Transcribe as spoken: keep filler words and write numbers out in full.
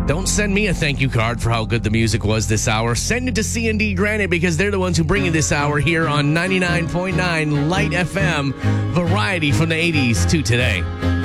Don't send me a thank you card for how good the music was this hour. Send it to C and D Granite because they're the ones who bring you this hour here on ninety-nine point nine Light F M. Variety from the eighties to today.